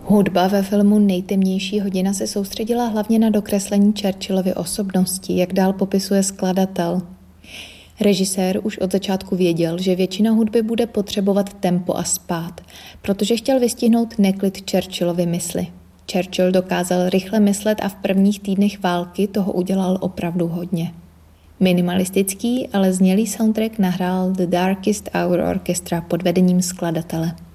Hudba ve filmu Nejtemnější hodina se soustředila hlavně na dokreslení Churchillovy osobnosti, jak dál popisuje skladatel. Režisér už od začátku věděl, že většina hudby bude potřebovat tempo a spád, protože chtěl vystihnout neklid Churchillovy mysli. Churchill dokázal rychle myslet a v prvních týdnech války toho udělal opravdu hodně. Minimalistický, ale znělý soundtrack nahrál The Darkest Hour Orchestra pod vedením skladatele.